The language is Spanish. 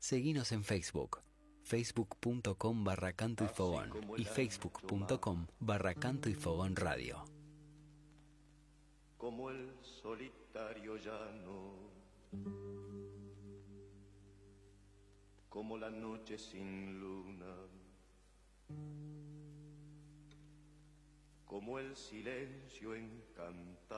Seguinos en Facebook, facebook.com/Canto y Fogón y facebook.com/Canto y Fogón Radio. Como el solitario llano, como la noche sin luna, como el silencio encantado